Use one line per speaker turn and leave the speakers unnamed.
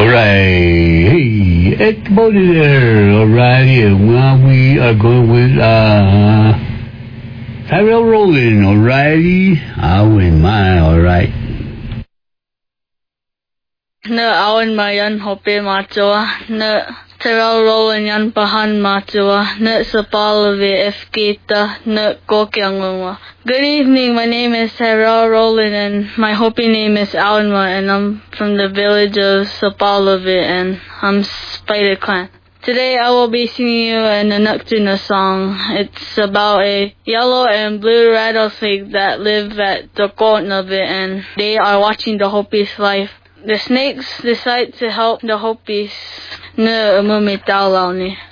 Alright, hey, everybody there, alright, here, well, we are going with, Tyrell Rowland, alrighty, I win mine, alright.
Na awan mayan hope machoa, na Tyrell Rowland yan pahan machoa, na sapalave efketa, na kokyangwa. Good evening, my name is Tyrell Rowland and my Hopi name is Awanma and I'm from the village of Sapalave and I'm Spider Clan. Today I will be singing you an Inuktitut song. It's about a yellow and blue rattlesnake that live at the Kotnave and they are watching the Hopi's life. The snakes decide to help the Hopis na umumitaw ni.